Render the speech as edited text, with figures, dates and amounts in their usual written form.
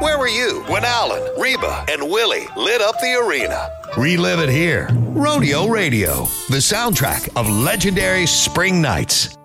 Where were you when Alan, Reba, and Willie lit up the arena? Relive it here. Rodeo Radio, the soundtrack of legendary spring nights.